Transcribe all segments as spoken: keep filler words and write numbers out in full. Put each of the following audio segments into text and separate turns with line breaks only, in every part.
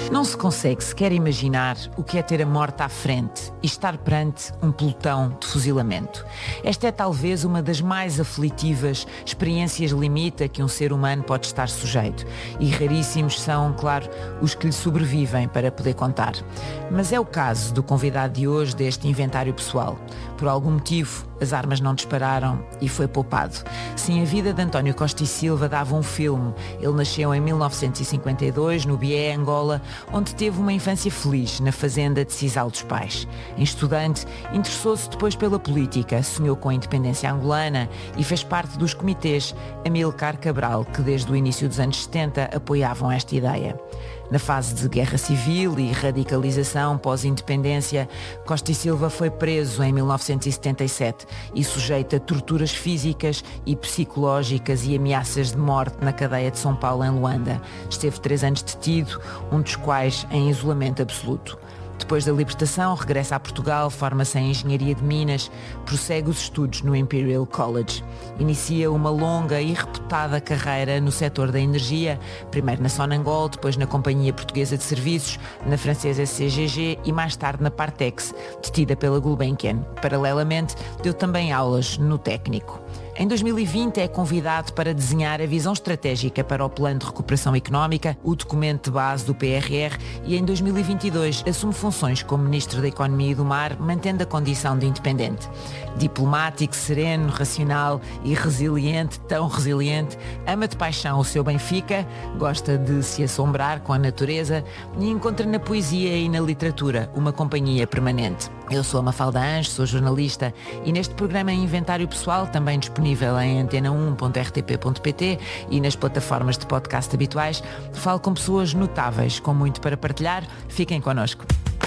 Não se consegue sequer imaginar o que é ter a morte à frente e estar perante um pelotão de fuzilamento. Esta é talvez uma das mais aflitivas experiências limite a que um ser humano pode estar sujeito. E raríssimos são, claro, os que lhe sobrevivem para poder contar. Mas é o caso do convidado de hoje deste inventário pessoal. Por algum motivo, as armas não dispararam e foi poupado. Sim, a vida de António Costa e Silva dava um filme. Ele nasceu em mil novecentos e cinquenta e dois, no Bié, Angola, onde teve uma infância feliz na fazenda de Sisal dos Pais. Em estudante, interessou-se depois pela política, sonhou com a independência angolana e fez parte dos comitês Amílcar Cabral, que desde o início dos anos setenta apoiavam esta ideia. Na fase de guerra civil e radicalização pós-independência, Costa e Silva foi preso em mil novecentos e setenta e sete e sujeito a torturas físicas e psicológicas e ameaças de morte na cadeia de São Paulo, em Luanda. Esteve três anos detido, um dos quais em isolamento absoluto. Depois da libertação, regressa a Portugal, forma-se em Engenharia de Minas, prossegue os estudos no Imperial College. Inicia uma longa e reputada carreira no setor da energia, primeiro na Sonangol, depois na Companhia Portuguesa de Serviços, na francesa C G G e mais tarde na Partex, detida pela Gulbenkian. Paralelamente, deu também aulas no técnico. Em dois mil e vinte é convidado para desenhar a visão estratégica para o Plano de Recuperação Económica, o documento de base do P R R, e em dois mil e vinte e dois assume funções como Ministro da Economia e do Mar, mantendo a condição de independente. Diplomático, sereno, racional e resiliente, tão resiliente, ama de paixão o seu Benfica, gosta de se assombrar com a natureza e encontra na poesia e na literatura uma companhia permanente. Eu sou a Mafalda Anjos, sou jornalista e neste programa Inventário Pessoal, também disponível em antena um ponto r t p ponto p t e nas plataformas de podcast habituais, falo com pessoas notáveis, com muito para partilhar. Fiquem connosco.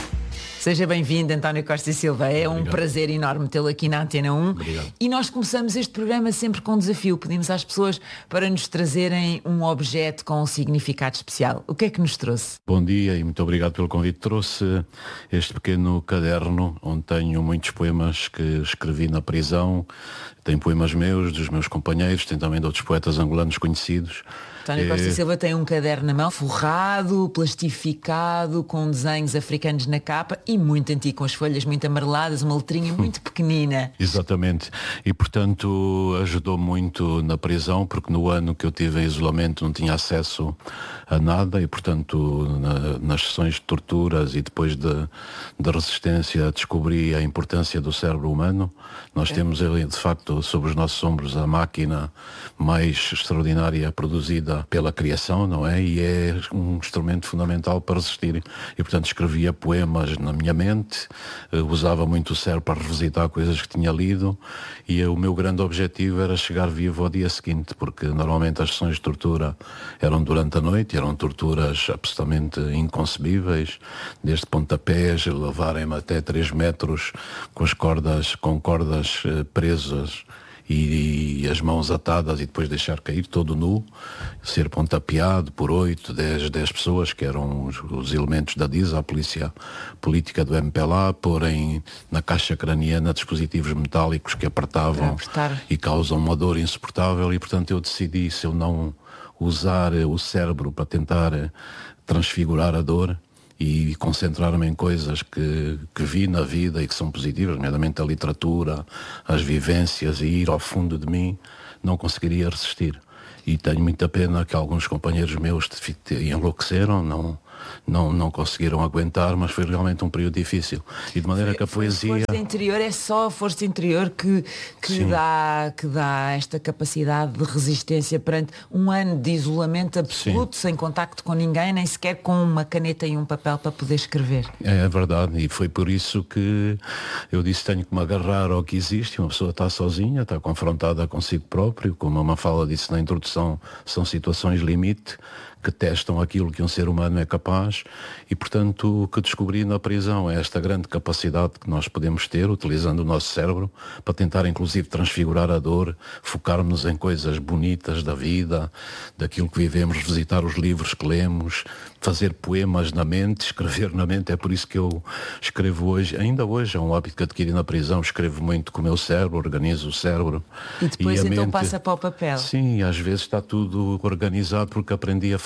Seja bem-vindo, António Costa e Silva. É um Obrigado. Prazer enorme tê-lo aqui na Antena um. Obrigado. E nós começamos este programa sempre com um desafio. Pedimos às pessoas para nos trazerem um objeto com um significado especial. O que é que nos trouxe?
Bom dia e muito obrigado pelo convite. Trouxe este pequeno caderno onde tenho muitos poemas que escrevi na prisão. Tem poemas meus, dos meus companheiros, tem também de outros poetas angolanos conhecidos.
António Costa e Silva tem um caderno na mão, forrado, plastificado, com desenhos africanos na capa e muito antigo, com as folhas muito amareladas, uma letrinha muito pequenina.
Exatamente. E, portanto, ajudou muito na prisão, porque no ano que eu tive em isolamento não tinha acesso a nada e, portanto, na, nas sessões de torturas e depois de, de resistência descobri a importância do cérebro humano. Nós é. temos, de facto, sobre os nossos ombros a máquina mais extraordinária produzida pela criação, não é? E é um instrumento fundamental para resistir. E, portanto, escrevia poemas na minha mente, usava muito o cérebro para revisitar coisas que tinha lido e o meu grande objetivo era chegar vivo ao dia seguinte, porque normalmente as sessões de tortura eram durante a noite, eram torturas absolutamente inconcebíveis, desde pontapés, levarem-me até três metros com as cordas, com cordas presas E, e as mãos atadas e depois deixar cair todo nu, ser pontapeado por oito, dez, dez pessoas que eram os, os elementos da D I S, a polícia política do M P L A, porem na caixa craniana dispositivos metálicos que apertavam e causam uma dor insuportável. E portanto eu decidi, se eu não usar o cérebro para tentar transfigurar a dor e concentrar-me em coisas que, que vi na vida e que são positivas, nomeadamente a literatura, as vivências, e ir ao fundo de mim, não conseguiria resistir. E tenho muita pena que alguns companheiros meus enlouqueceram, não, não, não conseguiram aguentar, mas foi realmente um período difícil. E de maneira que a poesia...
A força interior é só a força interior que, que, dá, que dá esta capacidade de resistência perante um ano de isolamento absoluto, Sim. sem contacto com ninguém, nem sequer com uma caneta e um papel para poder escrever.
É verdade, e foi por isso que eu disse, tenho que me agarrar ao que existe. Uma pessoa está sozinha, está confrontada consigo próprio, como a Mafalda disse na introdução, são situações limite que testam aquilo que um ser humano é capaz e, portanto, o que descobri na prisão é esta grande capacidade que nós podemos ter, utilizando o nosso cérebro, para tentar, inclusive, transfigurar a dor, focarmos em coisas bonitas da vida, daquilo que vivemos, revisitar os livros que lemos, fazer poemas na mente, escrever na mente. É por isso que eu escrevo hoje, ainda hoje, é um hábito que adquiri na prisão, escrevo muito com o meu cérebro, organizo o cérebro.
E depois
e a
então
mente...
passa para o papel.
Sim, às vezes está tudo organizado porque aprendi a fazer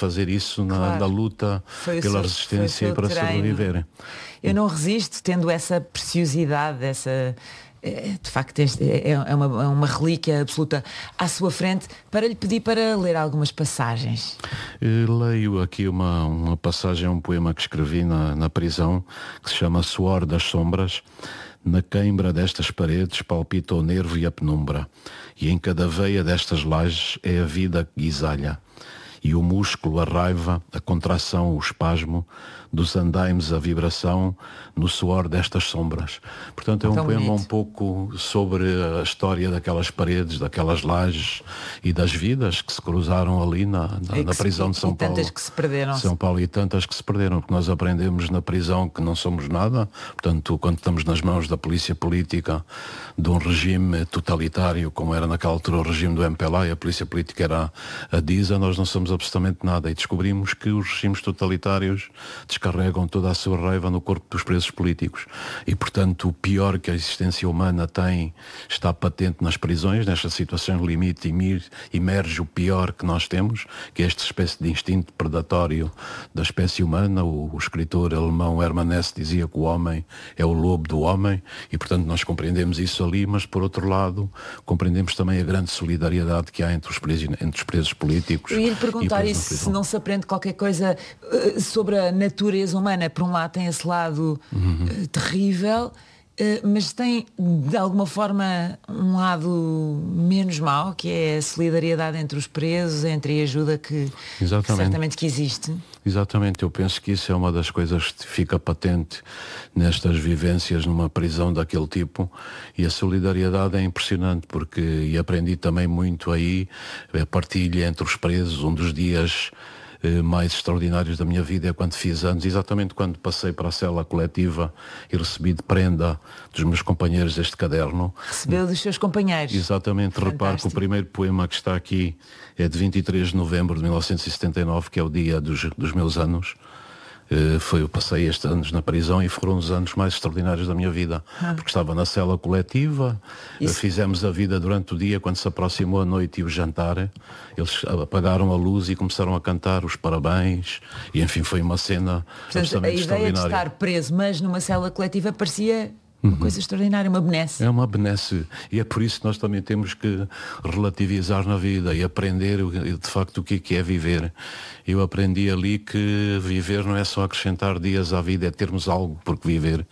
fazer isso na,
claro.
na luta foi pela seu, resistência e para treino. Sobreviverem.
Eu não resisto tendo essa preciosidade, essa... De facto, este é uma, é uma relíquia absoluta à sua frente, para lhe pedir para ler algumas passagens.
Eu leio aqui uma, uma passagem, um poema que escrevi na, na prisão, que se chama Suor das Sombras. Na queimbra destas paredes palpita o nervo e a penumbra, e em cada veia destas lajes é a vida que guisalha. E o músculo, a raiva, a contração, o espasmo, dos andaimes a vibração, no suor destas sombras. Portanto, é um Tão poema bonito. Um pouco sobre a história daquelas paredes, daquelas lajes e das vidas que se cruzaram ali na, na, na prisão de São
e
Paulo.
Tantas que se perderam.
São Paulo e tantas que se perderam, porque nós aprendemos na prisão que não somos nada. Portanto, quando estamos nas mãos da polícia política de um regime totalitário, como era naquela altura o regime do M P L A, e a polícia política era a DISA, nós não somos absolutamente nada. E descobrimos que os regimes totalitários descarregam toda a sua raiva no corpo dos presos políticos. E, portanto, o pior que a existência humana tem está patente nas prisões, nestas situações de limite, emerge o pior que nós temos, que é esta espécie de instinto predatório da espécie humana. O, o escritor alemão Hermann Hesse dizia que o homem é o lobo do homem, e, portanto, nós compreendemos isso ali, mas, por outro lado, compreendemos também a grande solidariedade que há entre os presos, entre os presos políticos.
Eu ia lhe perguntar isso, se não se aprende qualquer coisa uh, sobre a natureza humana. Por um lado tem esse lado uhum. uh, terrível, uh, mas tem de alguma forma um lado menos mau, que é a solidariedade entre os presos, entre a ajuda que, que certamente que existe.
Exatamente, eu penso que isso é uma das coisas que fica patente nestas vivências numa prisão daquele tipo, e a solidariedade é impressionante, porque e aprendi também muito aí a partilha entre os presos. Um dos dias mais extraordinários da minha vida é quando fiz anos, exatamente quando passei para a cela coletiva e recebi de prenda dos meus companheiros este caderno.
Recebeu dos seus companheiros.
Exatamente. Repare que o primeiro poema que está aqui é de vinte e três de novembro de mil novecentos e setenta e nove, que é o dia dos, dos meus anos. Uh, foi, eu passei estes anos na prisão e foram os anos mais extraordinários da minha vida, ah. porque estava na cela coletiva. uh, fizemos a vida durante o dia. Quando se aproximou a noite e o jantar, eles apagaram a luz e começaram a cantar os parabéns, e enfim, foi uma cena. Portanto, absolutamente extraordinária.
A ideia de estar preso, mas numa cela coletiva, parecia uma coisa extraordinária, uma benesse.
É uma benesse, e é por isso que nós também temos que relativizar na vida e aprender de facto o que é viver. Eu aprendi ali que viver não é só acrescentar dias à vida, é termos algo por que viver,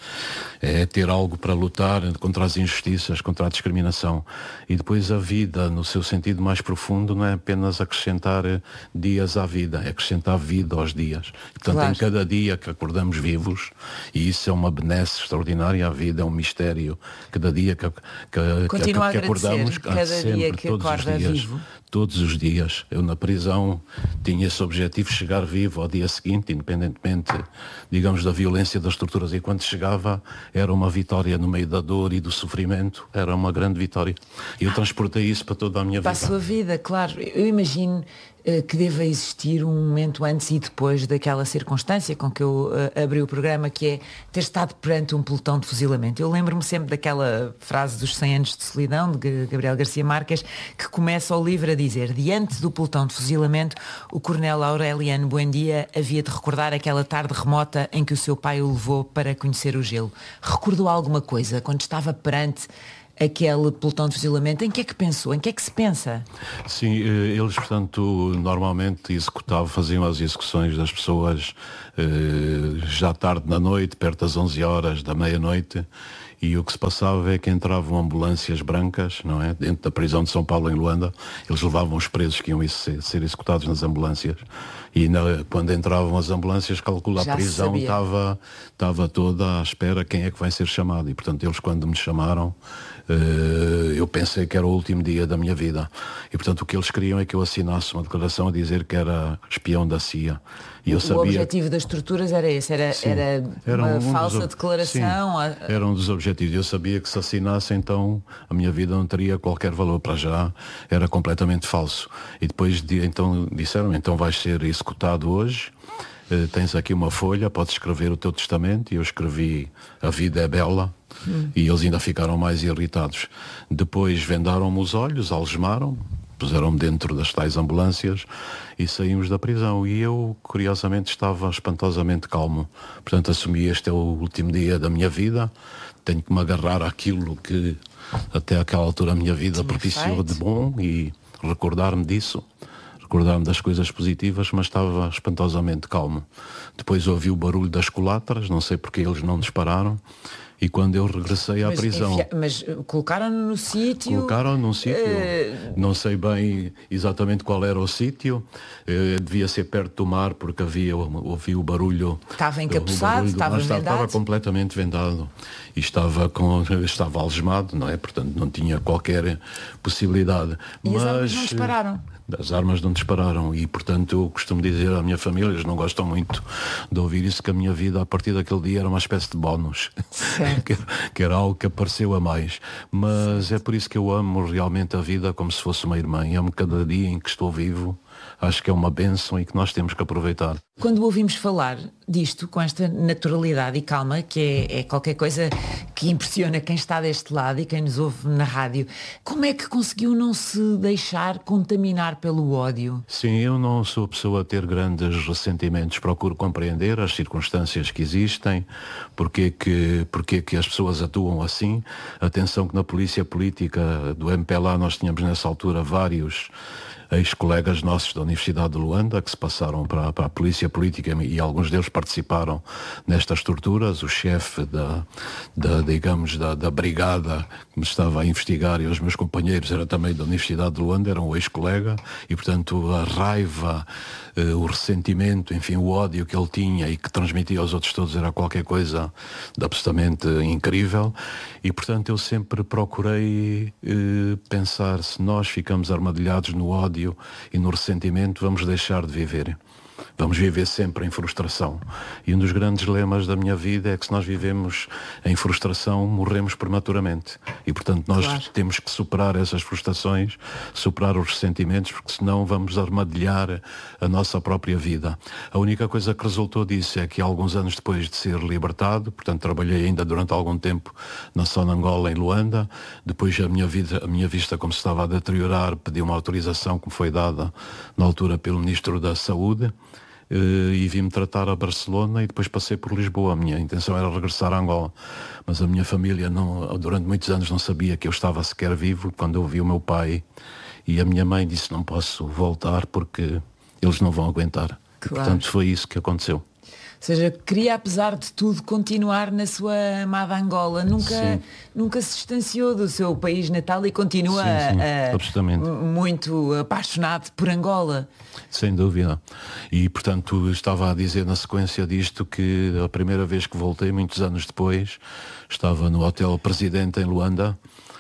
é ter algo para lutar contra as injustiças, contra a discriminação. E depois a vida, no seu sentido mais profundo, não é apenas acrescentar dias à vida, é acrescentar vida aos dias. Portanto, claro. Em cada dia que acordamos vivos, e isso é uma benesse extraordinária, a vida é um mistério. Cada dia que, que, que, que acordamos,
cada sempre, dia que
todos
acorda
os dias,
vivo.
Todos os dias. Eu na prisão tinha esse objetivo, chegar vivo ao dia seguinte, independentemente, digamos, da violência, das torturas. E quando chegava, era uma vitória no meio da dor e do sofrimento. Era uma grande vitória. E eu transportei isso para toda a minha
para
vida.
Para a sua vida, claro. Eu imagino que deva existir um momento antes e depois daquela circunstância com que eu uh, abri o programa, que é ter estado perante um pelotão de fuzilamento. Eu lembro-me sempre daquela frase dos cem anos de solidão, de Gabriel Garcia Marques, que começa o livro a dizer: diante do pelotão de fuzilamento, o coronel Aureliano Buendia havia de recordar aquela tarde remota em que o seu pai o levou para conhecer o gelo. Recordou alguma coisa quando estava perante aquele pelotão de fuzilamento? Em que é que pensou? Em que é que se pensa?
Sim, eles, portanto, normalmente executavam, faziam as execuções das pessoas eh, já tarde na noite, perto das onze horas, da meia-noite, e o que se passava é que entravam ambulâncias brancas, não é? Dentro da prisão de São Paulo, em Luanda. Eles levavam os presos que iam ser, ser executados nas ambulâncias, e na, quando entravam as ambulâncias, calcula a prisão estava, estava toda à espera quem é que vai ser chamado, e portanto eles, quando me chamaram, Uh, eu pensei que era o último dia da minha vida, e portanto o que eles queriam é que eu assinasse uma declaração a dizer que era espião da C I A. E eu
o
sabia...
objetivo das torturas era esse, era, sim, era uma um falsa dos... declaração.
Sim, era um dos objetivos. Eu sabia que se assinasse, então a minha vida não teria qualquer valor. Para já era completamente falso. E depois de, então disseram: então vais ser executado hoje, uh, tens aqui uma folha, podes escrever o teu testamento. E eu escrevi: a vida é bela. Hum. E eles ainda ficaram mais irritados. Depois vendaram-me os olhos, algemaram-me, puseram-me dentro das tais ambulâncias e saímos da prisão. E eu, curiosamente, estava espantosamente calmo. Portanto, assumi este é o último dia da minha vida, tenho que me agarrar àquilo que até aquela altura a minha vida
Tinha
propiciou
feito.
de bom e recordar-me disso, recordar-me das coisas positivas, mas estava espantosamente calmo. Depois ouvi o barulho das colatas, não sei porque eles não dispararam, e quando eu regressei à
Mas,
prisão...
enfia- mas uh, colocaram-no no sítio.
Colocaram num sítio,
eh,
não sei bem exatamente qual era o sítio, eh, devia ser perto do mar porque havia, ouvi o barulho.
Estava
o
encapuçado,
barulho do
estava
mar, estava,
vendado?
estava completamente vendado e estava, com, estava algemado, não é? Portanto não tinha qualquer possibilidade.
E
Mas
as armas não dispararam?
As armas não dispararam e, portanto, eu costumo dizer à minha família, eles não gostam muito de ouvir isso, que a minha vida a partir daquele dia era uma espécie de bónus, que, que era algo que apareceu a mais. Mas é por isso que eu amo realmente a vida como se fosse uma irmã. E amo cada dia em que estou vivo. Acho que é uma bênção e que nós temos que aproveitar.
Quando ouvimos falar disto com esta naturalidade e calma, que é, é qualquer coisa que impressiona quem está deste lado e quem nos ouve na rádio, como é que conseguiu não se deixar contaminar pelo ódio?
Sim, eu não sou pessoa a ter grandes ressentimentos. Procuro compreender as circunstâncias que existem, porque é que, porque é que as pessoas atuam assim. Atenção que na polícia política do M P L A nós tínhamos nessa altura vários ex-colegas nossos da Universidade de Luanda que se passaram para, para a polícia política e alguns deles participaram nestas torturas. O chefe da, da digamos, da, da brigada que me estava a investigar e os meus companheiros era também da Universidade de Luanda, era um ex-colega e, portanto, a raiva, eh, o ressentimento, enfim, o ódio que ele tinha e que transmitia aos outros todos era qualquer coisa de absolutamente incrível e, portanto, eu sempre procurei eh, pensar, se nós ficamos armadilhados no ódio e no ressentimento, vamos deixar de viver. Vamos viver sempre em frustração. E um dos grandes lemas da minha vida é que se nós vivemos em frustração, morremos prematuramente. E, portanto, nós
Claro.
temos que superar essas frustrações, superar os ressentimentos, porque senão vamos armadilhar a nossa própria vida. A única coisa que resultou disso é que alguns anos depois de ser libertado, portanto, trabalhei ainda durante algum tempo na Sonangola, em Luanda, depois a minha, vida, a minha vista, como se estava a deteriorar, pedi uma autorização que me foi dada na altura pelo Ministro da Saúde, e vim-me tratar a Barcelona e depois passei por Lisboa. A minha intenção era regressar a Angola, mas a minha família não, durante muitos anos não sabia que eu estava sequer vivo. Quando eu vi o meu pai e a minha mãe, disse: não posso voltar porque eles não vão aguentar.
Claro.
E, portanto, foi isso que aconteceu.
Ou seja, queria, apesar de tudo, continuar na sua amada Angola. Nunca, nunca se distanciou do seu país natal e continua
Sim, sim,
a-
absolutamente.
muito apaixonado por Angola.
Sem dúvida. E, portanto, estava a dizer na sequência disto que a primeira vez que voltei, muitos anos depois, estava no Hotel Presidente em Luanda,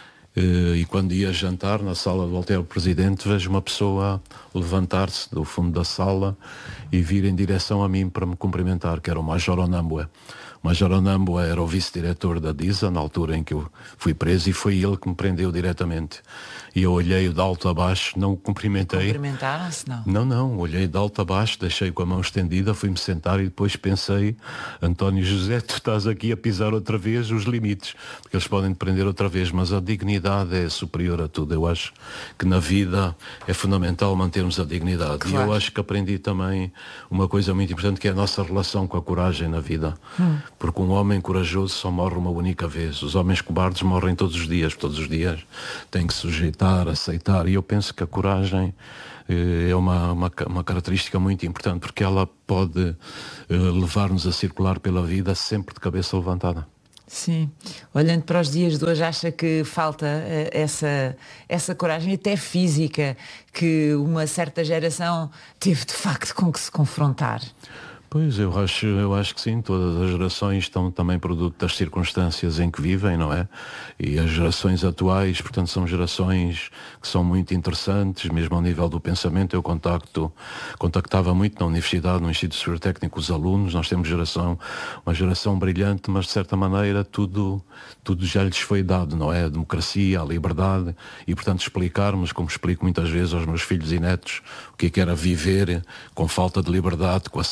eh, e quando ia jantar na sala do Hotel Presidente, vejo uma pessoa levantar-se do fundo da sala e vir em direção a mim para me cumprimentar, que era o Major Onambua. O Major Onambua era o vice-diretor da DISA, na altura em que eu fui preso, e foi ele que me prendeu diretamente. E eu olhei-o de alto a baixo, não o cumprimentei.
Cumprimentaram-se, não?
Não, não, olhei de alto a baixo, deixei com a mão estendida, fui-me sentar e depois pensei: António José, tu estás aqui a pisar outra vez os limites, porque eles podem te prender outra vez, mas a dignidade é superior a tudo. Eu acho que na vida é fundamental mantermos a dignidade.
Claro.
E eu acho que aprendi também uma coisa muito importante, que é a nossa relação com a coragem na vida. Hum. Porque um homem corajoso só morre uma única vez. Os homens cobardes morrem todos os dias, todos os dias têm que sujeitar, aceitar. E eu penso que a coragem eh, é uma, uma, uma característica muito importante, porque ela pode eh, levar-nos a circular pela vida sempre de cabeça levantada.
Sim. Olhando para os dias de hoje, acha que falta uh, essa, essa coragem, até física, que uma certa geração teve de facto com que se confrontar?
Pois, eu acho, eu acho que sim, todas as gerações estão também produto das circunstâncias em que vivem, não é? E as gerações atuais, portanto, são gerações que são muito interessantes, mesmo ao nível do pensamento. Eu contacto, contactava muito na universidade, no Instituto Superior Técnico, os alunos. Nós temos geração, uma geração brilhante, mas de certa maneira tudo, tudo já lhes foi dado, não é? A democracia, a liberdade, e portanto explicarmos, como explico muitas vezes aos meus filhos e netos, o que é que era viver com falta de liberdade, com a censura,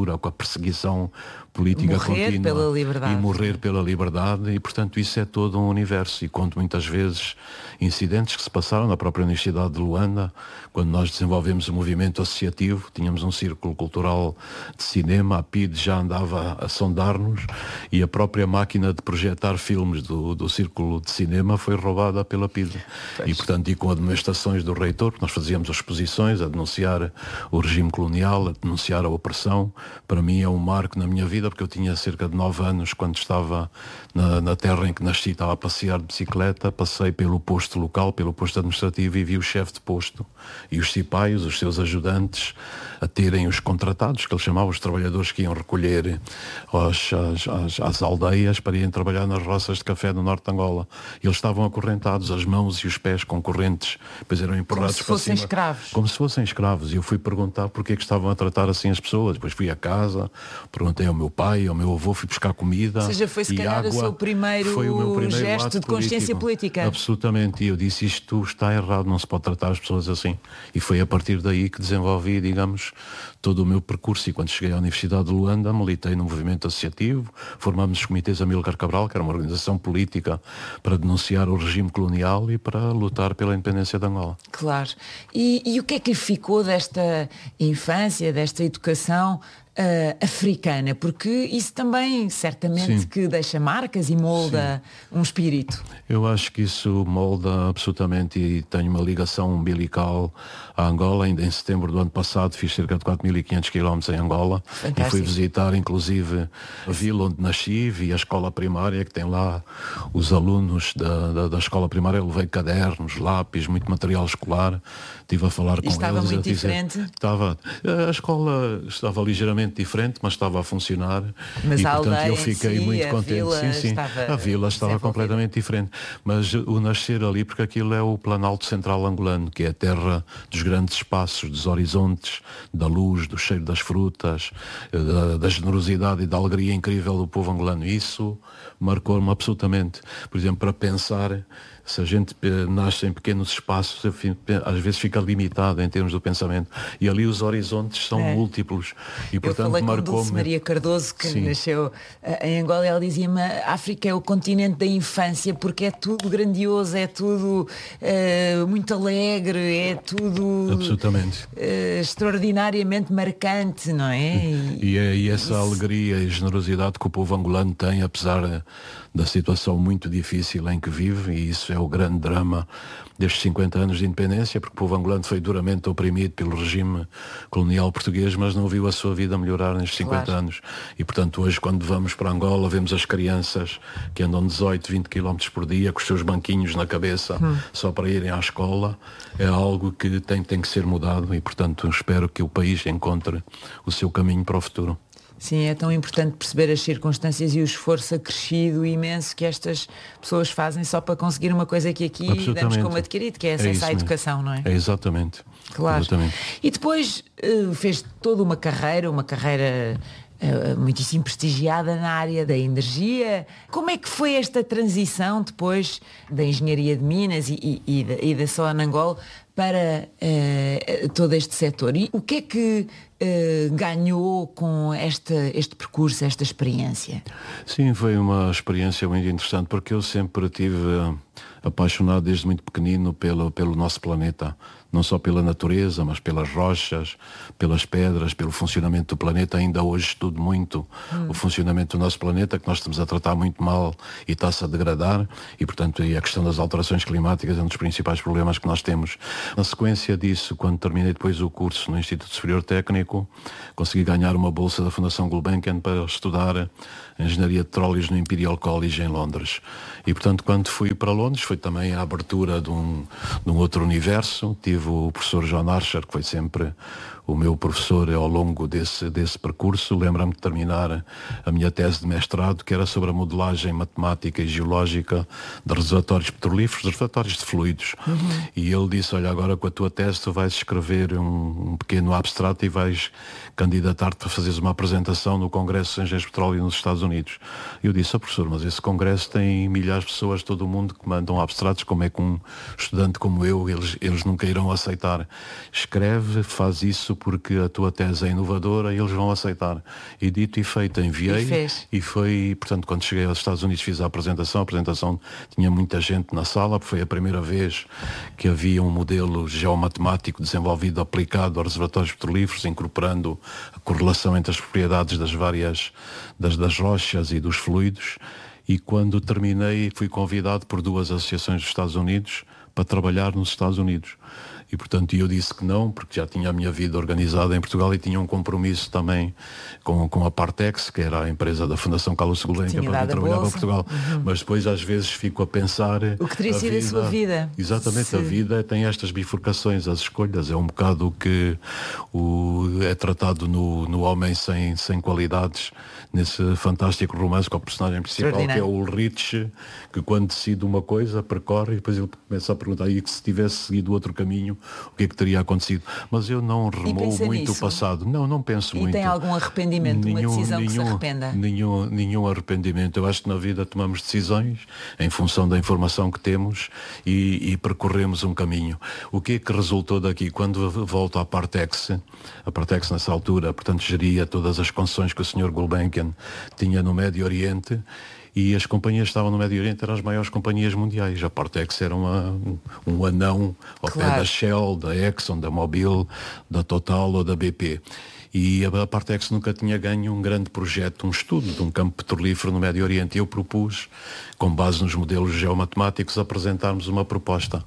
ditadura, com a perseguição política
morrer
contínua
pela liberdade.
e morrer pela liberdade, e portanto isso é todo um universo. E conto muitas vezes incidentes que se passaram na própria Universidade de Luanda, quando nós desenvolvemos o movimento associativo, tínhamos um círculo cultural de cinema, a P I D já andava a sondar-nos, e a própria máquina de projetar filmes do, do círculo de cinema foi roubada pela P I D. Pois. E portanto, e com admoestações do reitor, nós fazíamos exposições a denunciar o regime colonial, a denunciar a opressão. Para mim é um marco na minha vida, porque eu tinha cerca de nove anos quando estava na, na terra em que nasci, estava a passear de bicicleta, passei pelo posto local, pelo posto administrativo, e vi o chefe de posto e os cipaios, os seus ajudantes, a terem os contratados, que eles chamavam os trabalhadores que iam recolher as, as, as, as aldeias para irem trabalhar nas roças de café do norte de Angola. E eles estavam acorrentados, as mãos e os pés com correntes, depois eram empurrados para cima.
Como se fossem escravos.
Como se fossem escravos. E eu fui perguntar porque é que estavam a tratar assim as pessoas. Depois fui a casa, perguntei ao meu pai, ao meu avô, fui buscar comida.
Ou seja, foi se calhar
água.
o seu primeiro,
foi o meu primeiro
gesto de consciência
político.
política.
Absolutamente. E eu disse, isto está errado, não se pode tratar as pessoas assim. E foi a partir daí que desenvolvi, digamos, todo o meu percurso. E quando cheguei à Universidade de Luanda, militei no movimento associativo, formámos os comitês Amílcar Cabral, que era uma organização política para denunciar o regime colonial e para lutar pela independência de Angola.
Claro. E, e o que é que lhe ficou desta infância, desta educação Uh, africana, porque isso também certamente Sim. que deixa marcas e molda Sim. um espírito.
Eu acho que isso molda absolutamente, e tenho uma ligação umbilical a Angola. Ainda em setembro do ano passado fiz cerca de quatro mil e quinhentos quilómetros em Angola. Fantástico. E fui visitar inclusive a vila onde nasci, vi a escola primária, que tem lá os alunos da, da, da escola primária. Eu levei cadernos, lápis, muito material escolar, estive a falar
e
com
estava
eles.
Muito
a dizer,
diferente?
Estava, a escola estava ligeiramente diferente, mas estava a funcionar.
Mas
e
a
portanto
aldeia
eu fiquei
si,
muito
a
contente.
Vila
sim, sim.
Estava
a vila estava completamente diferente. Mas o nascer ali, porque aquilo é o Planalto Central angolano, que é a terra dos grandes espaços, dos horizontes, da luz, do cheiro das frutas, da, da generosidade e da alegria incrível do povo angolano. Isso marcou-me absolutamente. Por exemplo, para pensar, se a gente nasce em pequenos espaços, às vezes fica limitado em termos do pensamento. E ali os horizontes são é. múltiplos. E, portanto,
eu falei com
marcou-me...
Dulce Maria Cardoso, que Sim. nasceu uh, em Angola, e ela dizia-me: a África é o continente da infância, porque é tudo grandioso, é tudo uh, muito alegre, é tudo
absolutamente
uh, extraordinariamente marcante, não é?
E, e, é, e essa Isso... alegria e generosidade que o povo angolano tem, apesar da situação muito difícil em que vive, e isso é o grande drama destes cinquenta anos de independência, porque o povo angolano foi duramente oprimido pelo regime colonial português, mas não viu a sua vida melhorar nestes cinquenta claro. anos. E portanto hoje, quando vamos para Angola, vemos as crianças que andam dezoito, vinte quilómetros por dia com os seus banquinhos na cabeça hum. só para irem à escola. É algo que tem, tem que ser mudado, e portanto espero que o país encontre o seu caminho para o futuro.
Sim, é tão importante perceber as circunstâncias e o esforço acrescido imenso que estas pessoas fazem só para conseguir uma coisa que aqui damos como adquirido, que é acesso é à educação, não é?
É exatamente.
Claro.
Exatamente.
E depois uh, fez toda uma carreira, uma carreira uh, muitíssimo prestigiada na área da energia. Como é que foi esta transição depois da engenharia de Minas e, e, e, da, e da Sonangol para uh, todo este setor? E o que é que uh, ganhou com esta, este percurso, esta experiência?
Sim, foi uma experiência muito interessante, porque eu sempre estive uh, apaixonado desde muito pequenino pelo, pelo nosso planeta. Não só pela natureza, mas pelas rochas, pelas pedras, pelo funcionamento do planeta. Ainda hoje estudo muito hum. o funcionamento do nosso planeta, que nós estamos a tratar muito mal e está-se a degradar, e portanto e a questão das alterações climáticas é um dos principais problemas que nós temos. Na sequência disso, quando terminei depois o curso no Instituto Superior Técnico, consegui ganhar uma bolsa da Fundação Gulbenkian para estudar Engenharia de Petróleos no Imperial College em Londres. E portanto, quando fui para Londres, foi também a abertura de um, de um outro universo. Tive o professor John Archer, que foi sempre o meu professor ao longo desse, desse percurso. Lembro-me de terminar a minha tese de mestrado, que era sobre a modelagem matemática e geológica de reservatórios petrolíferos, reservatórios de fluidos. Uhum. E ele disse: olha, agora com a tua tese tu vais escrever um, um pequeno abstrato e vais candidatar-te para fazeres uma apresentação no Congresso de Engenheiros de Petróleo nos Estados Unidos. E eu disse: oh, professor, mas esse congresso tem milhares de pessoas de todo o mundo que mandam abstratos, como é que um estudante como eu, eles, eles nunca irão aceitar? Escreve, faz isso, porque a tua tese é inovadora e eles vão aceitar. E dito e feito, enviei
e,
e foi, portanto, quando cheguei aos Estados Unidos fiz a apresentação, a apresentação tinha muita gente na sala, foi a primeira vez que havia um modelo geomatemático desenvolvido, aplicado a reservatórios petrolíferos, incorporando a correlação entre as propriedades das várias, das, das rochas e dos fluidos. E quando terminei, fui convidado por duas associações dos Estados Unidos para trabalhar nos Estados Unidos. E, portanto, eu disse que não, porque já tinha a minha vida organizada em Portugal e tinha um compromisso também com, com a Partex, que era a empresa da Fundação Carlos Gulbenkian, para quem trabalhava em Portugal. Uhum. Mas depois, às vezes, fico a pensar...
O que teria sido a sua vida.
Exatamente, Sim. A vida tem estas bifurcações, as escolhas. É um bocado o que o, é tratado no, no Homem Sem, Sem Qualidades, nesse fantástico romance com o personagem principal, que é o Ulrich, que quando decide uma coisa, percorre, e depois ele começa a perguntar, e que se tivesse seguido outro caminho, o que é que teria acontecido? Mas eu não remoo muito nisso? o passado. Não, não penso
e
muito.
E tem algum arrependimento, nenhum, uma decisão nenhum, que se arrependa?
Nenhum, nenhum arrependimento. Eu acho que na vida tomamos decisões em função da informação que temos e, e percorremos um caminho. O que é que resultou daqui? Quando volto à Partex, a Partex nessa altura, portanto, geria todas as concessões que o senhor Gulbenkian tinha no Médio Oriente, e as companhias que estavam no Médio Oriente eram as maiores companhias mundiais. A Partex era uma, um, um anão ao claro. pé da Shell, da Exxon, da Mobil, da Total ou da B P. E a Partex nunca tinha ganho um grande projeto, um estudo de um campo petrolífero no Médio Oriente. E eu propus, com base nos modelos geomatemáticos, apresentarmos uma proposta.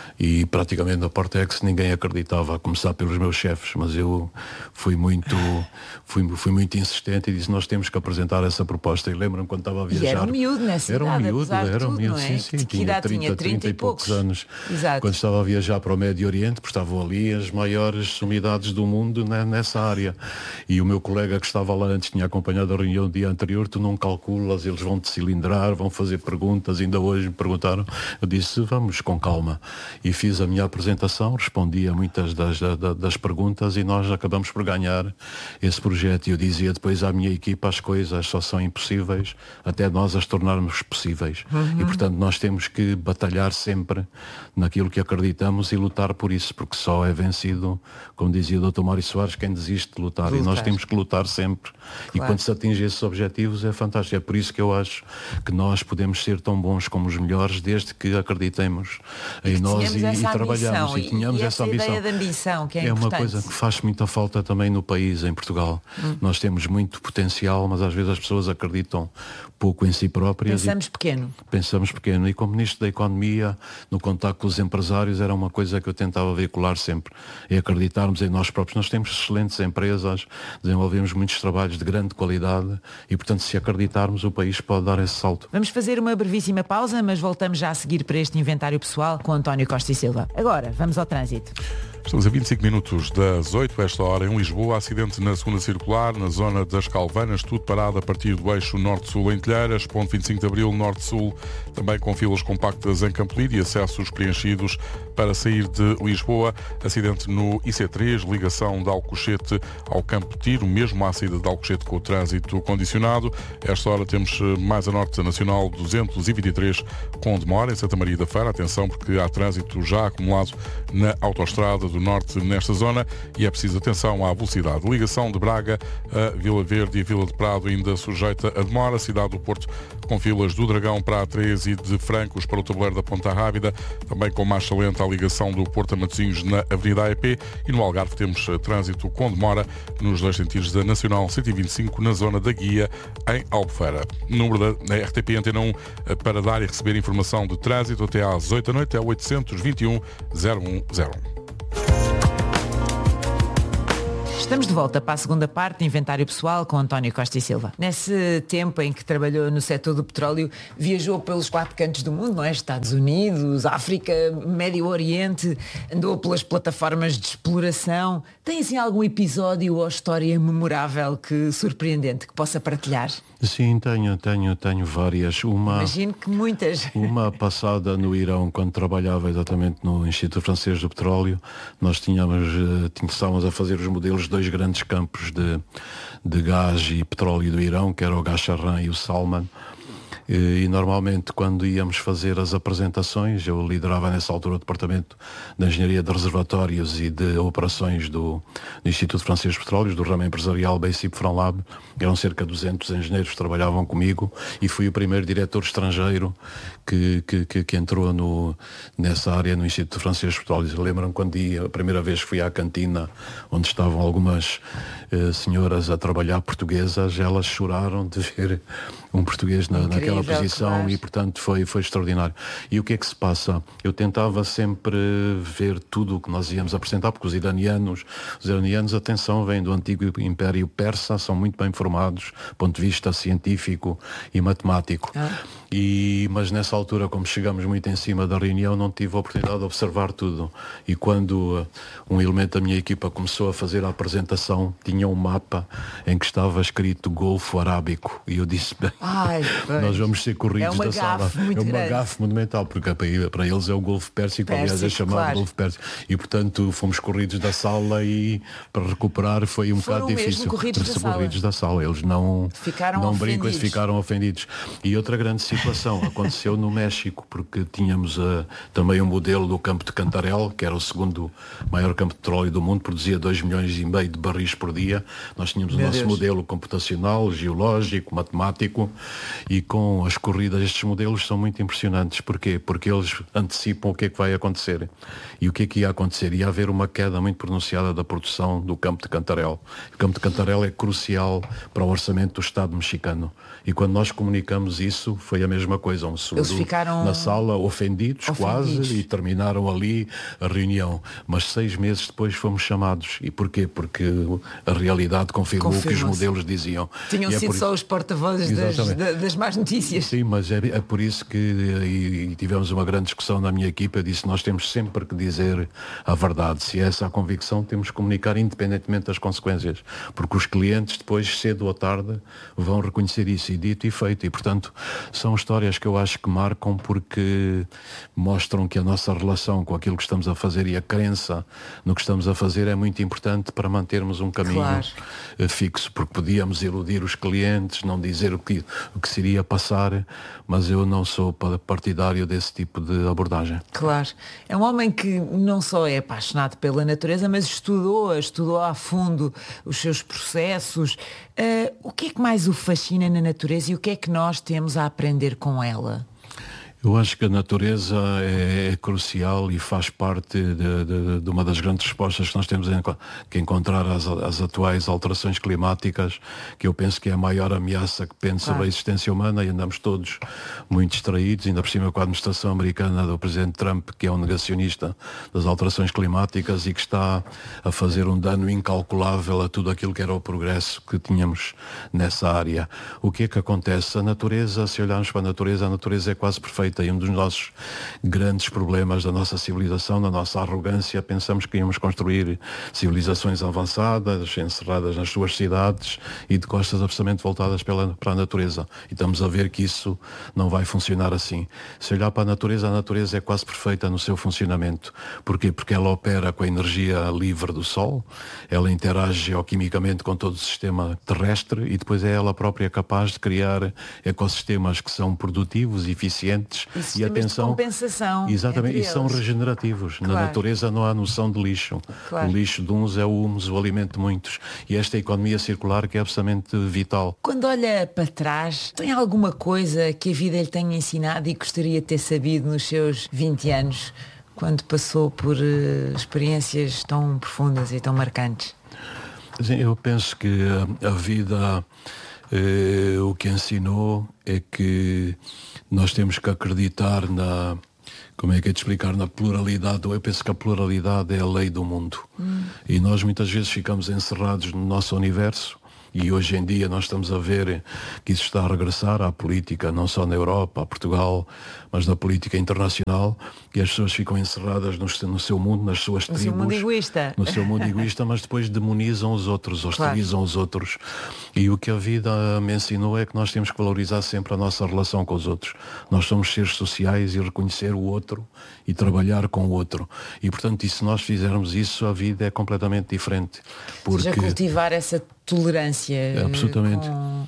E praticamente a Partex ninguém acreditava, a começar pelos meus chefes, mas eu fui muito, fui, fui muito insistente e disse, nós temos que apresentar essa proposta. E lembro-me quando estava a viajar.
E era um miúdo nessa
Era um
idade,
miúdo, era um miúdo, sim, sim, tinha trinta, trinta e poucos anos.
Exato.
Quando estava a viajar para o Médio Oriente, porque estavam ali as maiores sumidades do mundo, né, nessa área. E o meu colega que estava lá antes tinha acompanhado a reunião do dia anterior, tu não calculas, eles vão te cilindrar, vão fazer perguntas, ainda hoje me perguntaram. Eu disse, vamos com calma. E fiz a minha apresentação, respondi a muitas das, das, das perguntas e nós acabamos por ganhar esse projeto. E eu dizia depois à minha equipa, as coisas só são impossíveis até nós as tornarmos possíveis. Uhum. E, portanto, nós temos que batalhar sempre naquilo que acreditamos e lutar por isso, porque só é vencido, como dizia o doutor Mário Soares, quem desiste de lutar. lutar. E nós temos que lutar sempre. Claro. E quando se atinge esses objetivos é fantástico. É por isso que eu acho que nós podemos ser tão bons como os melhores, desde que acreditemos em nós e, e trabalhamos e tenhamos
e
essa, essa ambição.
Ideia de ambição que é,
é
importante.
Uma coisa que faz muita falta também no país, em Portugal. Hum. Nós temos muito potencial, mas às vezes as pessoas acreditam pouco em si próprias.
Pensamos pequeno.
Pensamos pequeno. E como Ministro da Economia, no contacto com os empresários, era uma coisa que eu tentava veicular sempre. É acreditarmos em nós próprios. Nós temos excelentes empresas, desenvolvemos muitos trabalhos de grande qualidade e, portanto, se acreditarmos, o país pode dar esse salto.
Vamos fazer uma brevíssima pausa, mas voltamos já a seguir para este inventário pessoal com António Costa e Silva. Agora, vamos ao trânsito.
Estamos a vinte e cinco minutos das oito, esta hora em Lisboa, acidente na segunda circular, na zona das Calvanas, tudo parado a partir do eixo norte-sul em Telheiras, ponto vinte e cinco de Abril, norte-sul, também com filas compactas em Campolide e acessos preenchidos para sair de Lisboa. Acidente no I C três, ligação de Alcochete ao Campo Tiro, mesmo à saída de Alcochete com o trânsito condicionado. Esta hora temos mais a norte a Nacional duzentos e vinte e três com demora em Santa Maria da Feira. Atenção, porque há trânsito já acumulado na autoestrada do Norte nesta zona e é preciso atenção à velocidade. Ligação de Braga a Vila Verde e a Vila de Prado ainda sujeita a demora. Cidade do Porto com filas do Dragão para a três e de Francos para o tabuleiro da Ponta Rábida, também com marcha lenta a ligação do Porto a Matosinhos na Avenida A E P, e no Algarve temos trânsito com demora nos dois sentidos da Nacional cento e vinte e cinco na zona da Guia em Albufeira. Número da R T P Antena um para dar e receber informação de trânsito até às oito da noite é oitocentos e vinte e um zero um zero um.
Estamos de volta para a segunda parte do Inventário Pessoal com António Costa e Silva. Nesse tempo em que trabalhou no setor do petróleo, viajou pelos quatro cantos do mundo, não é? Estados Unidos, África, Médio Oriente, andou pelas plataformas de exploração. Tem assim algum episódio ou história memorável, que surpreendente, que possa partilhar?
Sim, tenho, tenho, tenho várias. Uma,
Imagino que muitas.
Uma passada no Irão, quando trabalhava exatamente no Instituto Francês do Petróleo, nós tínhamos, estávamos a fazer os modelos de dois grandes campos de, de gás e petróleo do Irão, que era o gás Charran e o Salman. E, e normalmente quando íamos fazer as apresentações, eu liderava nessa altura o Departamento de Engenharia de Reservatórios e de Operações do, do Instituto Francês de Petróleos, do ramo empresarial B C I P Fronlab. Eram cerca de duzentos engenheiros que trabalhavam comigo e fui o primeiro diretor estrangeiro que, que, que, que entrou no, nessa área no Instituto Francês de Petróleos. Lembram-me quando ia, a primeira vez que fui à cantina onde estavam algumas eh, senhoras a trabalhar portuguesas, elas choraram de ver um português na, naquela posição, claro. E portanto foi, foi extraordinário. E o que é que se passa? Eu tentava sempre ver tudo o que nós íamos apresentar, porque os iranianos, os iranianos, atenção, vêm do antigo Império Persa, são muito bem formados do ponto de vista científico e matemático. Ah. E, mas nessa altura, como chegamos muito em cima da reunião, não tive a oportunidade de observar tudo. E quando uh, um elemento da minha equipa começou a fazer a apresentação, tinha um mapa em que estava escrito Golfo Arábico. E eu disse, bem,
Ai,
nós vamos ser corridos
é
da sala. É uma gafe monumental, porque para, para eles é o Golfo Pérsico, Pérsico aliás é chamado claro. Golfo Pérsico. E portanto fomos corridos da sala e para recuperar foi um
Foram
bocado difícil.
Corridos da
corridos
sala.
da sala. Eles não,
ficaram
não
ofendidos.
brincam, eles ficaram ofendidos. E outra grande situação aconteceu no México, porque tínhamos uh, também um modelo do campo de Cantarell, que era o segundo maior campo de petróleo do mundo, produzia dois milhões e meio de barris por dia. Nós tínhamos Meu o nosso Deus. modelo computacional, geológico, matemático, e com as corridas estes modelos são muito impressionantes. Porquê? Porque eles antecipam o que é que vai acontecer. E o que é que ia acontecer? Ia haver uma queda muito pronunciada da produção do campo de Cantarell. O campo de Cantarell é crucial para o orçamento do Estado mexicano. E quando nós comunicamos isso, foi a mesma coisa. Um segundo
ficaram...
na sala, ofendidos, ofendidos quase, e terminaram ali a reunião. Mas seis meses depois fomos chamados. E porquê? Porque a realidade confirmou o que os modelos diziam.
Tinham
e
sido é só isso... os porta-vozes das, das más notícias.
Sim, mas é, é por isso que e, e tivemos uma grande discussão na minha equipa. Eu disse, nós temos sempre que dizer a verdade. Se é essa a convicção, temos que comunicar independentemente das consequências. Porque os clientes depois, cedo ou tarde, vão reconhecer isso. E dito e feito. E portanto, são histórias que eu acho que marcam porque mostram que a nossa relação com aquilo que estamos a fazer e a crença no que estamos a fazer é muito importante para mantermos um caminho claro. fixo, porque podíamos iludir os clientes, não dizer o que, o que se iria passar, mas eu não sou partidário desse tipo de abordagem.
Claro. É um homem que não só é apaixonado pela natureza, mas estudou, estudou a fundo os seus processos. Uh, o que é que mais o fascina na natureza e o que é que nós temos a aprender com ela?
Eu acho que a natureza é, é crucial e faz parte de, de, de uma das grandes respostas que nós temos que encontrar às, às atuais alterações climáticas, que eu penso que é a maior ameaça que pensa sobre claro. a existência humana, e andamos todos muito distraídos, ainda por cima com a administração americana do presidente Trump, que é um negacionista das alterações climáticas e que está a fazer um dano incalculável a tudo aquilo que era o progresso que tínhamos nessa área. O que é que acontece? A natureza, se olharmos para a natureza, a natureza é quase perfeita. E um dos nossos grandes problemas da nossa civilização, da nossa arrogância, pensamos que íamos construir civilizações avançadas, encerradas nas suas cidades e de costas absolutamente voltadas pela, para a natureza. E estamos a ver que isso não vai funcionar assim. Se olhar para a natureza, a natureza é quase perfeita no seu funcionamento. Porquê? Porque ela opera com a energia livre do Sol, ela interage geoquimicamente com todo o sistema terrestre e depois é ela própria capaz de criar ecossistemas que são produtivos, eficientes,
e, e atenção, de compensação
exatamente, e são regenerativos. Claro. Na natureza não há noção de lixo. Claro. O lixo de uns é o humus, o alimento de muitos. E esta economia circular que é absolutamente vital.
Quando olha para trás, tem alguma coisa que a vida lhe tenha ensinado e gostaria de ter sabido nos seus vinte anos, quando passou por uh, experiências tão profundas e tão marcantes?
Sim, eu penso que a, a vida... Eh, o que ensinou é que nós temos que acreditar na, como é que é de explicar, na pluralidade. Eu penso que a pluralidade é a lei do mundo. Hum. E nós muitas vezes ficamos encerrados no nosso universo. E hoje em dia nós estamos a ver que isso está a regressar à política, não só na Europa, a Portugal, mas na política internacional, que as pessoas ficam encerradas no, no seu mundo, nas suas tribos. No seu mundo
egoísta.
No seu mundo egoísta, mas depois demonizam os outros, hostilizam claro. os outros. E o que a vida me ensinou é que nós temos que valorizar sempre a nossa relação com os outros. Nós somos seres sociais e reconhecer o outro e trabalhar com o outro. E, portanto, e se nós fizermos isso, a vida é completamente diferente.
Porque... Já cultivar essa tolerância
absolutamente.
Com,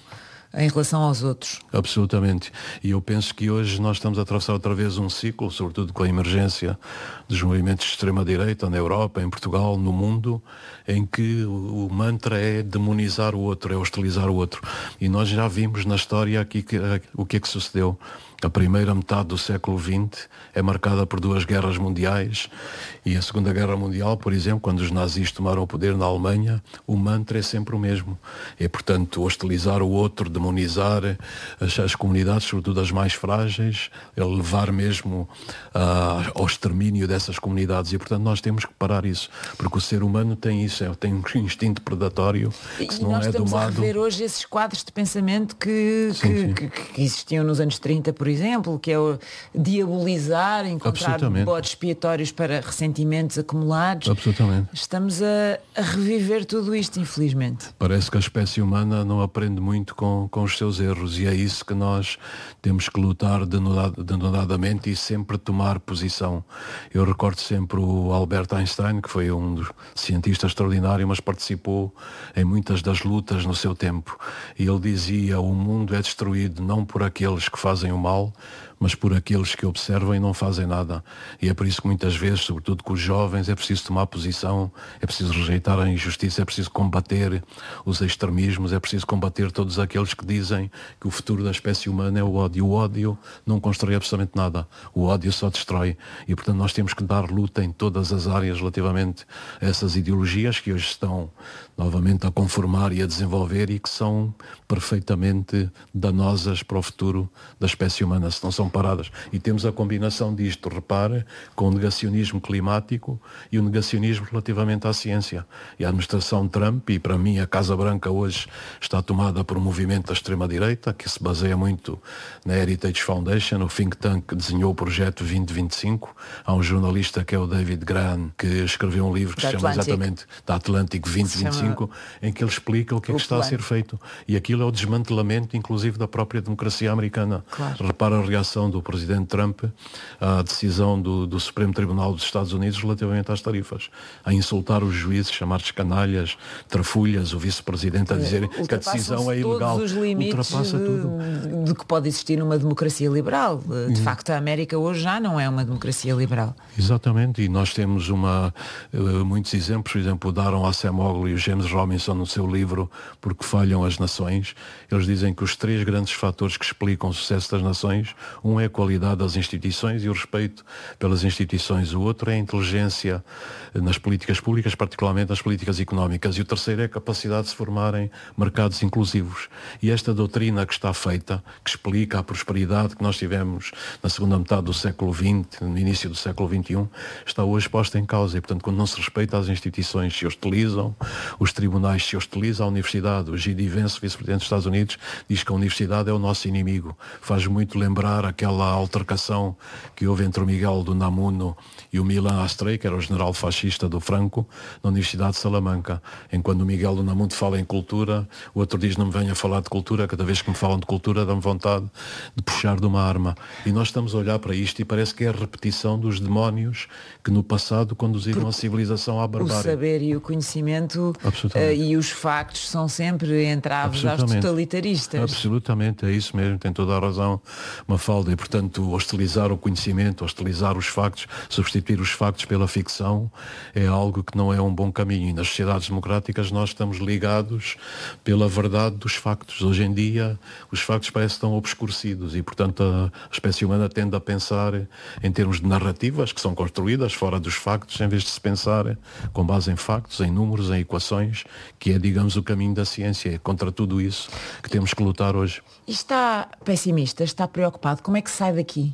em relação aos outros.
Absolutamente. E eu penso que hoje nós estamos a atravessar outra vez um ciclo, sobretudo com a emergência dos movimentos de extrema-direita na Europa, em Portugal, no mundo, em que o mantra é demonizar o outro, é hostilizar o outro. E nós já vimos na história aqui que, o que é que sucedeu. A primeira metade do século vinte é marcada por duas guerras mundiais, e a Segunda Guerra Mundial, por exemplo, quando os nazis tomaram o poder na Alemanha, o mantra é sempre o mesmo. É, portanto, hostilizar o outro, demonizar as, as comunidades, sobretudo as mais frágeis, é levar mesmo uh, ao extermínio dessas comunidades. E, portanto, nós temos que parar isso, porque o ser humano tem isso, é, tem um instinto predatório que, se
e
não
nós
é
estamos
domado...
a rever hoje esses quadros de pensamento que,
sim,
que,
sim.
Que, que existiam nos anos trinta, por exemplo, que é o diabolizar, encontrar bodes expiatórios para ressentimentos acumulados.
Absolutamente.
Estamos a, a reviver tudo isto, infelizmente.
Parece que a espécie humana não aprende muito com, com os seus erros, e é isso que nós temos que lutar denodadamente e sempre tomar posição. Eu recordo sempre o Albert Einstein, que foi um dos cientistas extraordinários, mas participou em muitas das lutas no seu tempo. E ele dizia: o mundo é destruído não por aqueles que fazem o mal, mas por aqueles que observam e não fazem nada. E é por isso que muitas vezes, sobretudo com os jovens, é preciso tomar posição, é preciso rejeitar a injustiça, é preciso combater os extremismos, é preciso combater todos aqueles que dizem que o futuro da espécie humana é o ódio. O ódio não constrói absolutamente nada. O ódio só destrói. E, portanto, nós temos que dar luta em todas as áreas relativamente a essas ideologias que hoje estão novamente a conformar e a desenvolver e que são perfeitamente danosas para o futuro da espécie humana, se não são paradas. E temos a combinação disto, repare, com o negacionismo climático e o negacionismo relativamente à ciência. E a administração Trump, e para mim a Casa Branca hoje está tomada por um movimento da extrema-direita, que se baseia muito na Heritage Foundation, o think tank que desenhou o projeto vinte vinte e cinco. Há um jornalista que é o David Graham, que escreveu um livro que se chama exatamente da Atlântico vinte vinte e cinco, em que ele explica o que é que está a ser feito. E aquilo é o desmantelamento, inclusive, da própria democracia americana.
Claro.
Repara a reação do presidente Trump à decisão do, do Supremo Tribunal dos Estados Unidos relativamente às tarifas, a insultar os juízes, chamar-lhes canalhas, trafulhas, o vice-presidente a dizer que a decisão é ilegal.
Todos os limites
ultrapassa
de,
tudo.
de que pode existir numa democracia liberal. De hum. facto, a América hoje já não é uma democracia liberal.
Exatamente, e nós temos uma, uh, muitos exemplos, por exemplo, o Daron Acemoglu e o James Robinson no seu livro Porque Falham as Nações. Eles dizem que os três grandes fatores que explicam o sucesso das nações, um é a qualidade das instituições e o respeito pelas instituições, o outro é a inteligência nas políticas públicas, particularmente nas políticas económicas, e o terceiro é a capacidade de se formarem mercados inclusivos. E esta doutrina que está feita, que explica a prosperidade que nós tivemos na segunda metade do século vinte, no início do século vinte e um, está hoje posta em causa. E, portanto, quando não se respeita as instituições, se hostilizam, os tribunais se hostilizam, a universidade, o G D. Vance, vice-presidente dos Estados Unidos, diz que a universidade é o nosso inimigo. Faz muito lembrar aquela altercação que houve entre o Miguel do Unamuno e o Milan Astrey, que era o general fascista do Franco, na Universidade de Salamanca. Enquanto o Miguel do Unamuno fala em cultura, o outro diz: não me venha falar de cultura, cada vez que me falam de cultura dá-me vontade de puxar de uma arma. E nós estamos a olhar para isto e parece que é a repetição dos demónios que no passado conduziram Porque a civilização à barbárie.
O saber e o conhecimento uh, e os factos são sempre entraves aos totalitaristas.
Absolutamente, é isso mesmo, tem toda a razão, Mafalda. E, portanto, hostilizar o conhecimento, hostilizar os factos, substituir os factos pela ficção é algo que não é um bom caminho. E nas sociedades democráticas nós estamos ligados pela verdade dos factos. Hoje em dia os factos parecem que estão obscurecidos e, portanto, a espécie humana tende a pensar em termos de narrativas que são construídas fora dos factos, em vez de se pensar com base em factos, em números, em equações, que é, digamos, o caminho da ciência. É contra tudo isso que temos que lutar hoje.
E está pessimista, está preocupado? Como é que sai daqui?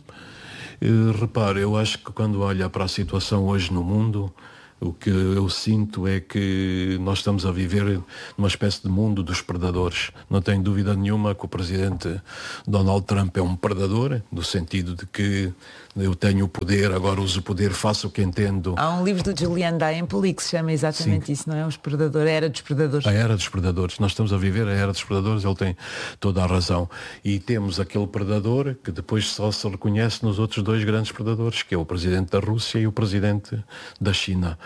Uh, repare, eu acho que quando olha para a situação hoje no mundo, o que eu sinto é que nós estamos a viver numa espécie de mundo dos predadores. Não tenho dúvida nenhuma que o presidente Donald Trump é um predador, no sentido de que eu tenho o poder, agora uso o poder, faço o que entendo.
Há um livro do Julian Diamond que se chama exatamente Sim. isso, não é? Os predadores, a era dos predadores.
A era dos predadores. Nós estamos a viver a era dos predadores, ele tem toda a razão. E temos aquele predador que depois só se reconhece nos outros dois grandes predadores, que é o presidente da Rússia e o presidente da China.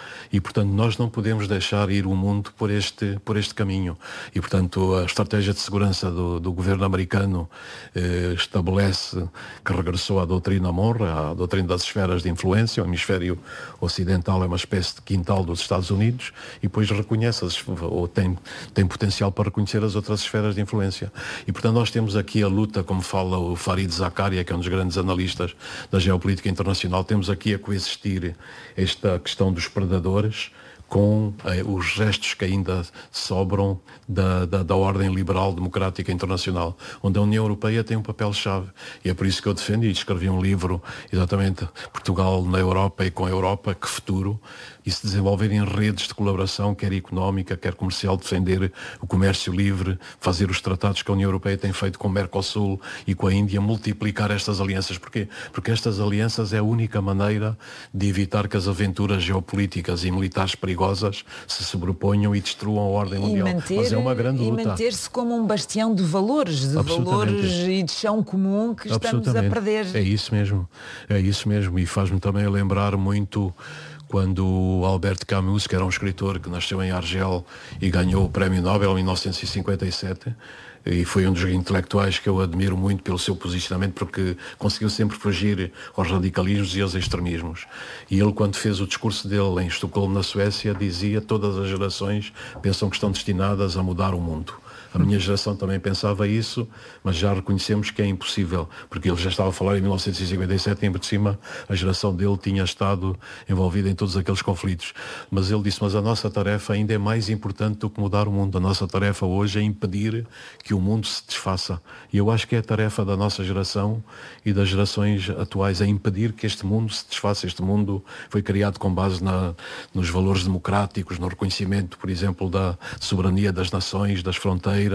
E, portanto, nós não podemos deixar ir o mundo por este, por este caminho. E, portanto, a estratégia de segurança do, do governo americano eh, estabelece que regressou à doutrina Monroe, à doutrina das esferas de influência. O hemisfério ocidental é uma espécie de quintal dos Estados Unidos e depois reconhece, as, ou tem, tem potencial para reconhecer as outras esferas de influência. E, portanto, nós temos aqui a luta, como fala o Farid Zakaria, que é um dos grandes analistas da geopolítica internacional, temos aqui a coexistir esta questão dos predadores com eh, os restos que ainda sobram da, da, da ordem liberal democrática internacional, onde a União Europeia tem um papel-chave. E é por isso que eu defendo, e escrevi um livro, exatamente, Portugal na Europa e com a Europa, que futuro, e se desenvolver em redes de colaboração, quer económica, quer comercial, defender o comércio livre, fazer os tratados que a União Europeia tem feito com o Mercosul e com a Índia, multiplicar estas alianças. Porquê? Porque estas alianças é a única maneira de evitar que as aventuras geopolíticas e militares perigosas se sobreponham e destruam a ordem mundial.
Manter,
Mas é uma grande
luta.
luta.
E manter-se como um bastião de valores, de valores e de chão comum que estamos a perder.
É isso mesmo, é isso mesmo. E faz-me também lembrar muito quando o Albert Camus, que era um escritor que nasceu em Argel e ganhou o Prémio Nobel em mil novecentos e cinquenta e sete, e foi um dos intelectuais que eu admiro muito pelo seu posicionamento, porque conseguiu sempre fugir aos radicalismos e aos extremismos. E ele, quando fez o discurso dele em Estocolmo, na Suécia, dizia: todas as gerações pensam que estão destinadas a mudar o mundo. A minha geração também pensava isso, mas já reconhecemos que é impossível, porque ele já estava a falar em mil novecentos e cinquenta e sete e, por cima, a geração dele tinha estado envolvida em todos aqueles conflitos. Mas ele disse: mas a nossa tarefa ainda é mais importante do que mudar o mundo. A nossa tarefa hoje é impedir que o mundo se desfaça. E eu acho que é a tarefa da nossa geração e das gerações atuais, é impedir que este mundo se desfaça. Este mundo foi criado com base na, nos valores democráticos, no reconhecimento, por exemplo, da soberania das nações, das fronteiras,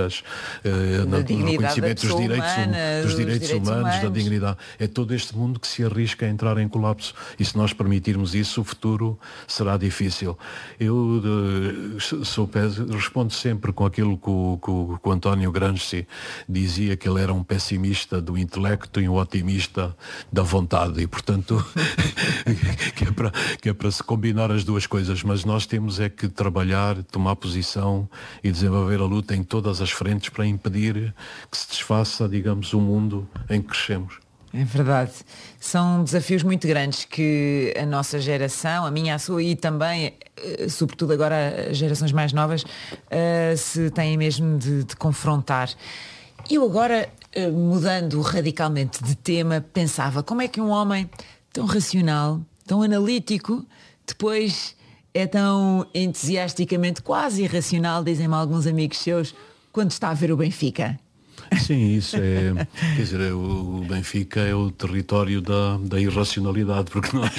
Uh, na, no reconhecimento dos direitos, humana, dos direitos, direitos humanos, humanos, da dignidade. É todo este mundo que se arrisca a entrar em colapso. E se nós permitirmos isso, o futuro será difícil. Eu uh, sou, respondo sempre com aquilo que o, que o, que o António Gramsci dizia, que ele era um pessimista do intelecto e um otimista da vontade. E, portanto, que, é para, que é para se combinar as duas coisas. Mas nós temos é que trabalhar, tomar posição e desenvolver a luta em todas as frentes para impedir que se desfaça, digamos, o mundo em que crescemos.
É verdade. São desafios muito grandes que a nossa geração, a minha, a sua e também, sobretudo agora as gerações mais novas, uh, se têm mesmo de, de confrontar. Eu agora, uh, mudando radicalmente de tema, pensava como é que um homem tão racional, tão analítico, depois é tão entusiasticamente quase irracional, dizem-me alguns amigos seus, quando está a ver o Benfica.
Sim, isso é, quer dizer, o Benfica é o território da, da irracionalidade, porque nós,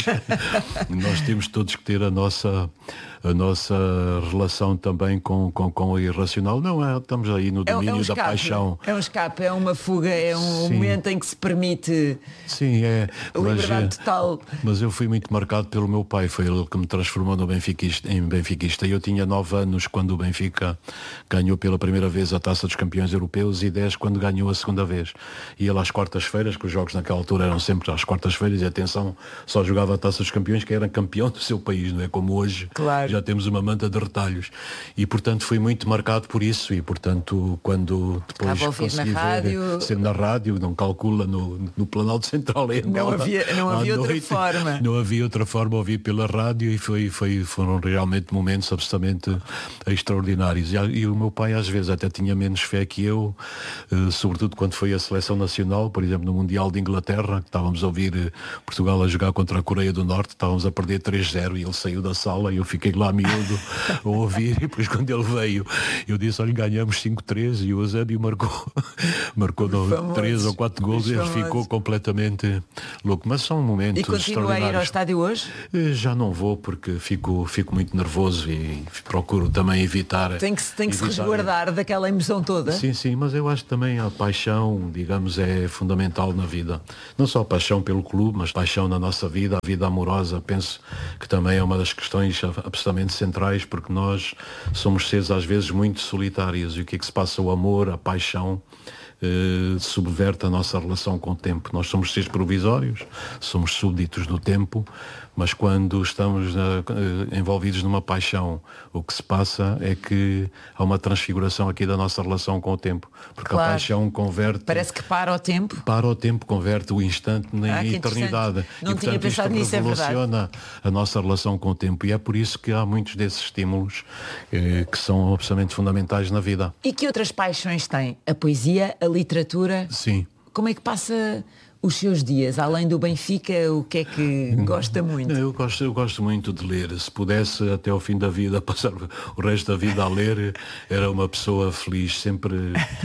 nós temos todos que ter a nossa, a nossa relação também com, com, com o irracional. Não, é, estamos aí no domínio é, é um escape, da paixão.
É um escape, é uma fuga, é um Sim. momento em que se permite
Sim, é,
a liberdade
mas,
total.
Mas eu fui muito marcado pelo meu pai, foi ele que me transformou no benfiquista, em benfiquista. Eu tinha nove anos quando o Benfica ganhou pela primeira vez a Taça dos Campeões Europeus e dez quando ganhou a segunda vez. E ele às quartas-feiras, que os jogos naquela altura eram sempre às quartas-feiras, e atenção, só jogava a Taça dos Campeões que era campeão do seu país, não é como hoje.
Claro.
Já temos uma manta de retalhos. E portanto fui muito marcado por isso, e portanto quando depois consegui
na
ver,
rádio...
ser na rádio, não calcula no, no Planalto Central.
Não havia, não havia outra
noite,
forma.
Não havia outra forma, ouvi pela rádio e foi, foi, foram realmente momentos absolutamente extraordinários. E, e o meu pai às vezes até tinha menos fé que eu, uh, sobretudo quando foi a seleção nacional, por exemplo no Mundial de Inglaterra, que estávamos a ouvir uh, Portugal a jogar contra a Coreia do Norte, estávamos a perder três zero e ele saiu da sala e eu fiquei lá miúdo a ouvir, e depois quando ele veio eu disse: olha, ganhamos cinco três e o Eusébio marcou marcou três ou quatro gols e ele ficou completamente louco. Mas são momentos extraordinários.
E continua a ir ao estádio hoje?
Já não vou porque fico, fico muito nervoso e procuro também evitar.
Tem que, tem que evitar... se resguardar daquela emoção toda.
Sim, sim, mas eu acho que também a paixão, digamos, é fundamental na vida. Não só a paixão pelo clube, mas paixão na nossa vida, a vida amorosa. Penso que também é uma das questões absolutamente centrais, porque nós somos seres às vezes muito solitários. E o que é que se passa? O amor, a paixão, eh, subverte a nossa relação com o tempo. Nós somos seres provisórios, somos súbditos do tempo, mas quando estamos eh, envolvidos numa paixão, o que se passa é que há uma transfiguração aqui da nossa relação com o tempo, porque claro, a paixão converte...
Parece que para o tempo.
Para o tempo, converte o instante na
ah,
eternidade.
Não
e,
tinha
portanto,
pensado nisso, é verdade.
Revoluciona a nossa relação com o tempo, e é por isso que há muitos desses estímulos eh, que são absolutamente fundamentais na vida.
E que outras paixões tem? A poesia, a literatura?
Sim.
Como é que passa os seus dias? Além do Benfica, o que é que gosta muito?
Eu gosto, eu gosto muito de ler. Se pudesse até ao fim da vida passar o resto da vida a ler, era uma pessoa feliz. Sempre,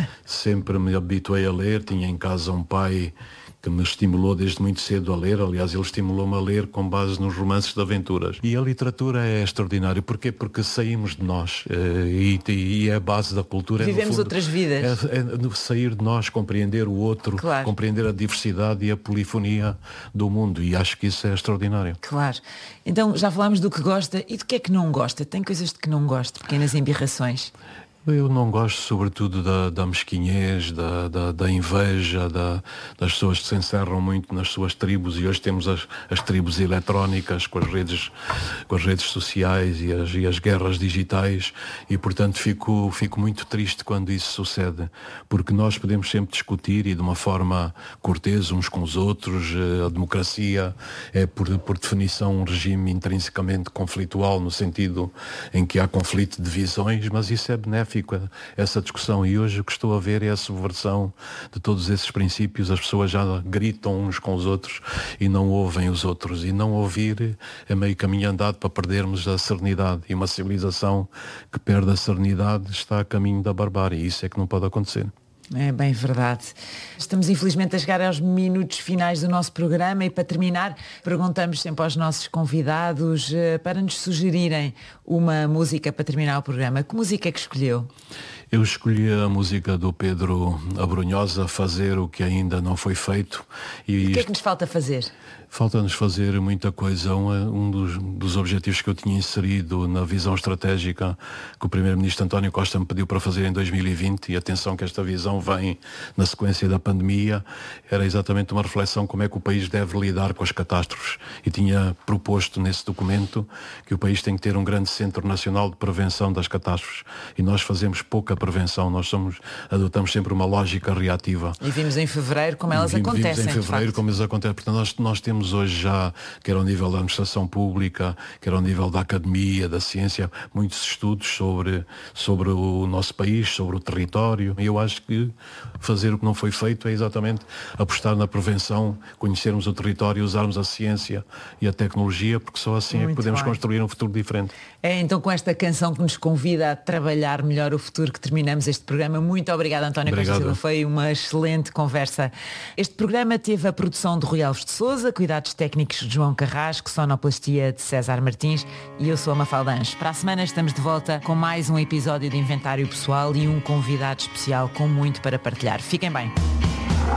sempre me habituei a ler. Tinha em casa um pai que me estimulou desde muito cedo a ler. Aliás, ele estimulou-me a ler com base nos romances de aventuras. E a literatura é extraordinária. Porquê? Porque saímos de nós. E, e é a base da cultura.
Vivemos
é, no fundo,
outras vidas.
É, é sair de nós, compreender o outro,
claro,
compreender a diversidade e a polifonia do mundo. E acho que isso é extraordinário.
Claro. Então, já falámos do que gosta e do que é que não gosta. Tem coisas de que não gosta, pequenas embirrações.
Eu não gosto, sobretudo, da, da mesquinhez, da, da, da inveja, da, das pessoas que se encerram muito nas suas tribos, e hoje temos as, as tribos eletrónicas com as redes, com as redes sociais e as, e as guerras digitais, e, portanto, fico, fico muito triste quando isso sucede, porque nós podemos sempre discutir, e de uma forma cortês uns com os outros. A democracia é, por, por definição, um regime intrinsecamente conflitual, no sentido em que há conflito de visões, mas isso é benéfico, essa discussão, e hoje o que estou a ver é a subversão de todos esses princípios. As pessoas já gritam uns com os outros e não ouvem os outros, e não ouvir é meio caminho andado para perdermos a serenidade, e uma civilização que perde a serenidade está a caminho da barbárie, e isso é que não pode acontecer.
É bem verdade. Estamos infelizmente a chegar aos minutos finais do nosso programa, e para terminar perguntamos sempre aos nossos convidados uh, para nos sugerirem uma música para terminar o programa. Que música é que escolheu?
Eu escolhi a música do Pedro Abrunhosa, Fazer o que ainda não foi feito.
E o que é que nos falta fazer?
Falta-nos fazer muita coisa. Um, um dos, dos objetivos que eu tinha inserido na visão estratégica que o primeiro-ministro António Costa me pediu para fazer em dois mil e vinte, e atenção que esta visão vem na sequência da pandemia, era exatamente uma reflexão como é que o país deve lidar com as catástrofes. E tinha proposto nesse documento que o país tem que ter um grande Centro Nacional de Prevenção das Catástrofes. E nós fazemos pouca prevenção. Nós somos, adotamos sempre uma lógica reativa.
E vimos em fevereiro como elas
vimos,
acontecem.
Vimos em fevereiro como elas acontecem. Portanto, nós, nós temos hoje já, quer ao nível da administração pública, quer ao nível da academia, da ciência, muitos estudos sobre, sobre o nosso país, sobre o território. E eu acho que fazer o que não foi feito é exatamente apostar na prevenção, conhecermos o território, usarmos a ciência e a tecnologia, porque só assim Muito é que podemos bem. construir um futuro diferente.
É então com esta canção que nos convida a trabalhar melhor o futuro que terminamos este programa. Muito obrigada, António Costa Silva. Foi uma excelente conversa. Este programa teve a produção de Rui Alves de Sousa, cuidados técnicos de João Carrasco, sonoplastia de César Martins, e eu sou a Mafalda Anjos. Para a semana estamos de volta com mais um episódio de Inventário Pessoal e um convidado especial com muito para partilhar. Fiquem bem.